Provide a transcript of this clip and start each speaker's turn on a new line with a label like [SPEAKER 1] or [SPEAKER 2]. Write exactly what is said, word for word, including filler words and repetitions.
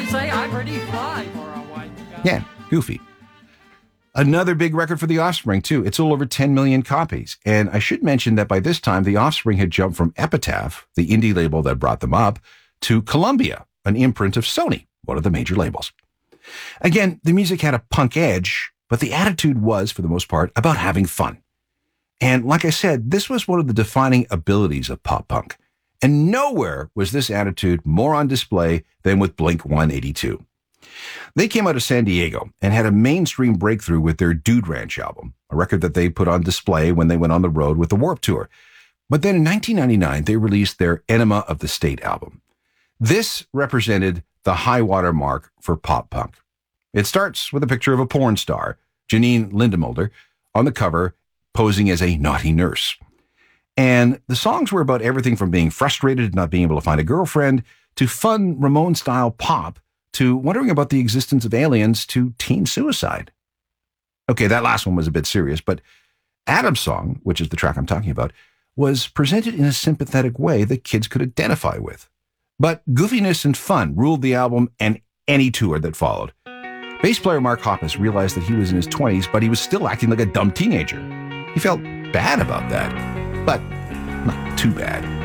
[SPEAKER 1] say I'm pretty fly for a white guy.
[SPEAKER 2] Yeah, goofy. Another big record for The Offspring, too. It's all over ten million copies. And I should mention that by this time, The Offspring had jumped from Epitaph, the indie label that brought them up, to Columbia, an imprint of Sony, one of the major labels. Again, the music had a punk edge, but the attitude was, for the most part, about having fun. And like I said, this was one of the defining abilities of pop punk. And nowhere was this attitude more on display than with Blink one eighty-two. They came out of San Diego and had a mainstream breakthrough with their Dude Ranch album, a record that they put on display when they went on the road with the Warped Tour. But then in nineteen ninety-nine, they released their Enema of the State album. This represented the high water mark for pop punk. It starts with a picture of a porn star, Janine Lindemulder, on the cover, posing as a naughty nurse. And the songs were about everything from being frustrated and not being able to find a girlfriend, to fun Ramones-style pop, to wondering about the existence of aliens, to teen suicide. Okay, that last one was a bit serious, but Adam's song, which is the track I'm talking about, was presented in a sympathetic way that kids could identify with. But goofiness and fun ruled the album and any tour that followed. Bass player Mark Hoppus realized that he was in his twenties, but he was still acting like a dumb teenager. He felt bad about that, but not too bad.